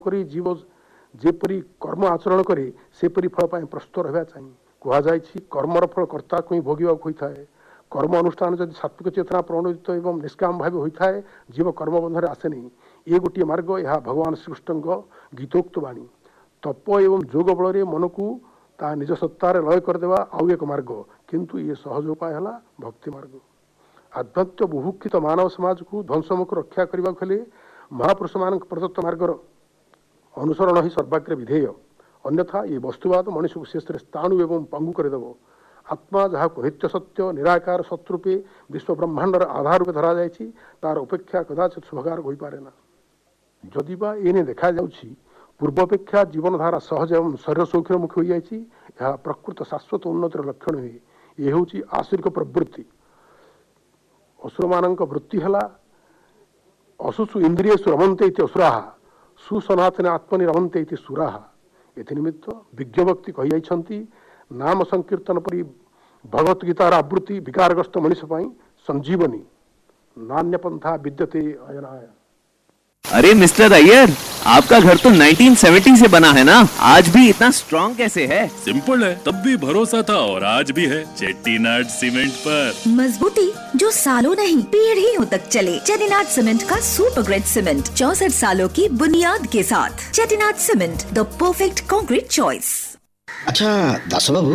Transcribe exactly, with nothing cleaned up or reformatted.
करी जीव जेपरी कर्म आचरण करे सेपरी फल पाए प्रस्तुत रहा चाहिए कहुई कर्मर फल कर्ता को ही भोगवाक होता है कर्म अनुष्ठान जब सात्विक चेतना प्रणोदित एवं निष्काम भाव होता है जीव कर्म बंधन आसे नहीं ये गोटे मार्ग यह भगवान श्रीकृष्ण गीतोक्त वाणी तप एवं जोग बल मन को ता निज सत्तार लय करदेवा आउ एक मार्ग किंतु ये सहज उपाय है भक्ति मार्ग आध्यात्म बुभुक्षित मानव समाज को ध्वंसमुख रक्षा करने के लिए महापुरुष मान प्रदत्त मार्गर अनुसरण ही सर्वाग्र विधेय अन्यथा ये वस्तुवाद मनुष्य को शेष स्थाणु एवं पंगु करदेव आत्मा जहाँ को नित्य सत्य निराकार सत्रूपे विश्व ब्रह्मांडर आधार रूपे धरा जाए तार उपेक्षा कदाचित शुभकार हो पारे ना जदि बा एने देखा जाउछि पूर्वापेक्षा जीवनधारा सहज एवं शरीर सौख्यमुखी हो जाए यह प्रकृत शाश्वत उन्नतिर लक्षण हुए ये हूँ आसुरिक प्रवृत्ति असुर मान वृत्ति है असुसु इंद्रियसु रमन्ते असुरा सुसनातन आत्मनि रमन्ते सुरा एनिमित्त विज्ञ व्यक्ति कही नाम संकीर्तन परी भगवत गीतार आवृत्ति विकारग्रस्त मनुष्य संजीवनी नान्य पंथा विद्यते अयनाय। अरे मिस्टर अय्यर, आपका घर तो नाइनटीन सेवेंटी से बना है ना, आज भी इतना स्ट्रॉन्ग कैसे है? सिंपल है, तब भी भरोसा था और आज भी है चेट्टीनाड सीमेंट पर। मजबूती जो सालों नहीं पीढ़ियों तक चले। चेट्टीनाड सीमेंट का सुपर ग्रेड सीमेंट चौसठ सालों की बुनियाद के साथ। Chettinad cement, the perfect concrete choice. अच्छा दास बाबू,